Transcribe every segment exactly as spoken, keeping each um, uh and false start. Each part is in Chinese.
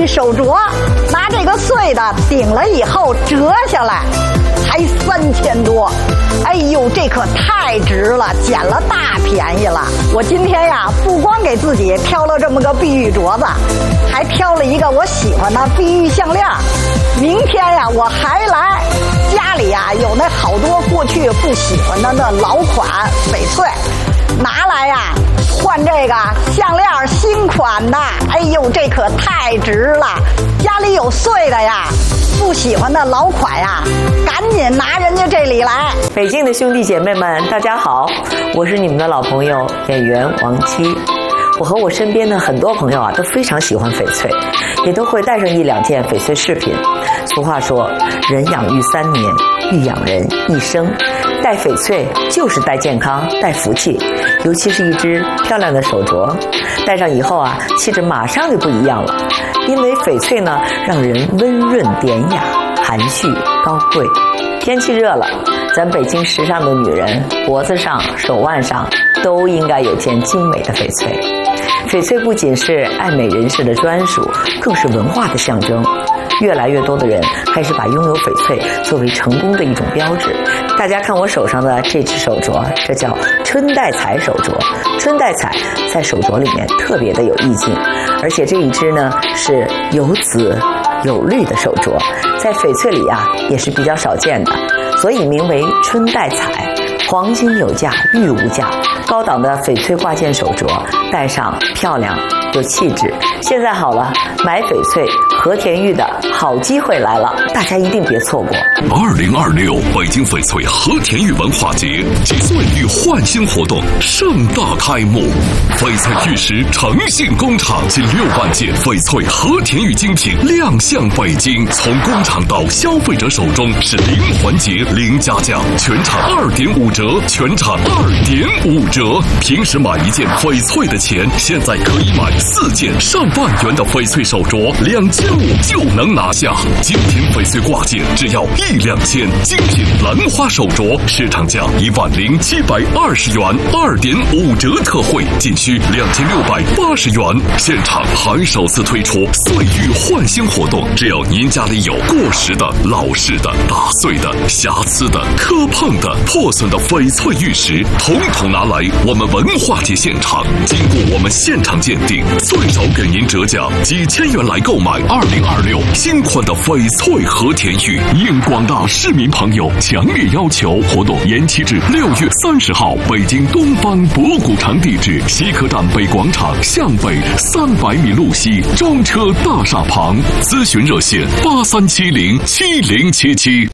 玉手镯，拿这个碎的顶了以后折下来，才三千多。哎呦，这可太值了，捡了大便宜了。我今天呀，不光给自己挑了这么个碧玉镯子，还挑了一个我喜欢的碧玉项链。明天呀，我还来。家里呀有那好多过去不喜欢的那老款翡翠，拿来呀换这个项链新款的。哎呦，这可太值了！家里有碎的呀，不喜欢的老款呀，赶紧拿人家这里来。 北京的兄弟姐妹们，大家好，我是你们的老朋友演员王姬。我和我身边的很多朋友啊，都非常喜欢翡翠，也都会带上一两件翡翠饰品。俗话说，人养玉三年，玉养人一生。戴翡翠就是带健康、带福气，尤其是一只漂亮的手镯，戴上以后啊，气质马上就不一样了。因为翡翠呢，让人温润典雅、含蓄高贵。天气热了，咱北京时尚的女人脖子上、手腕上都应该有件精美的翡翠。翡翠不仅是爱美人士的专属，更是文化的象征。越来越多的人开始把拥有翡翠作为成功的一种标志。大家看我手上的这只手镯，这叫春带彩手镯。春带彩在手镯里面特别的有意境，而且这一只呢是有紫有绿的手镯，在翡翠里啊也是比较少见的，所以名为春带彩。黄金有价，玉无价，高档的翡翠挂件手镯，戴上漂亮有气质。现在好了，买翡翠和田玉的好机会来了，大家一定别错过。 二零二六北京翡翠和田玉文化节及岁玉焕新活动盛大开幕，翡翠玉石诚信工厂近六万件翡翠和田玉精品亮相北京，从工厂到消费者手中是零环节零加价，全场二点五折，全场二点五折。平时买一件翡翠的钱，现在可以买四件上万元的翡翠手镯，两千五就能拿下。精品翡翠挂件只要一两千，精品兰花手镯市场价一万零七百二十元，二点五折特惠，仅需两千六百八十元。现场还首次推出岁玉焕新活动，只要您家里有过时的、老式的、打碎的、瑕疵的、磕碰的、破损的翡翠玉石，统统拿来我们文化节现场，经过我们现场鉴定，最少给您折价几千元来购买二零二六新款的翡翠和田玉。应广大市民朋友强烈要求，活动延期至六月三十号，北京东方博古城地址西客站北广场向北三百米路西装车大厦旁，咨询热线八三七零七零七七。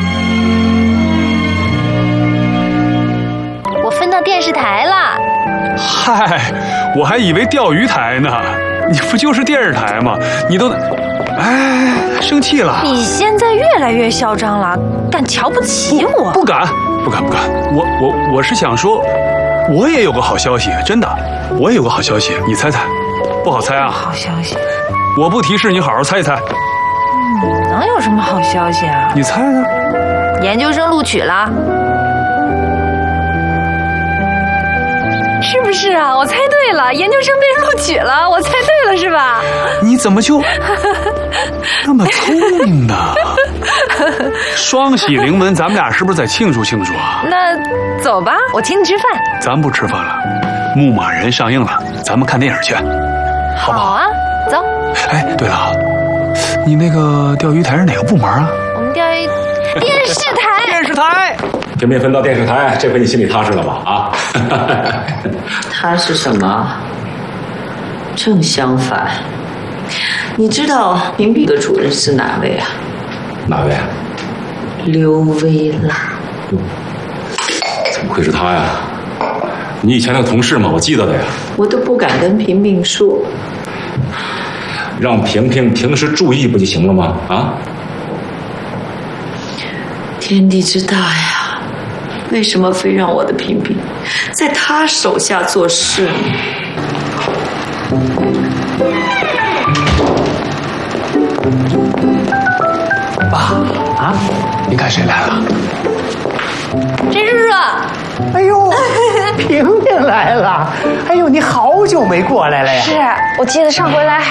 我分到电视台了。 嗨，我还以为钓鱼台呢，你不就是电视台吗？你都，哎，生气了？ 你现在越来越嚣张了，敢瞧不起我？ 不敢，不敢，不敢。我我我是想说，我也有个好消息，真的，我也有个好消息，你猜猜？不好猜啊？ 好消息？ 我不提示，你好好猜一猜。 你能有什么好消息啊？ 你猜呢？ 研究生录取了。是不是啊？我猜对了，研究生被录取了，我猜对了是吧？ 你怎么就那么聪明呢？双喜临门，咱们俩是不是再庆祝庆祝啊？ 那走吧，我请你吃饭。 咱不吃饭了，《牧马人》上映了，咱们看电影去，好不好？ 好啊，走。 哎，对了，你那个钓鱼台是哪个部门啊？ 我们钓鱼电视台。 电视台。 这没分到电视台，这回你心里踏实了吧？啊， 踏实什么？正相反。你知道评比的主任是哪位啊？ 哪位啊？ 刘薇拉。 怎么会是他呀？你以前那个同事嘛，我记得的呀。 我都不敢跟平平说。 让平平平时注意不就行了吗？啊？ 天地之大呀！为什么非让我的平平在他手下做事呢？ 爸啊，你看谁来了？ 陈叔叔。 哎呦，平平来了！哎呦，你好久没过来了呀？ 是我记得上回来还